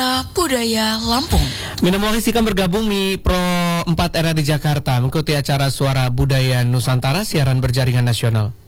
Suara Budaya Lampung. Mina Mohisikan bergabung di Pro 4 RRI Jakarta mengikuti acara Suara Budaya Nusantara siaran berjaringan nasional.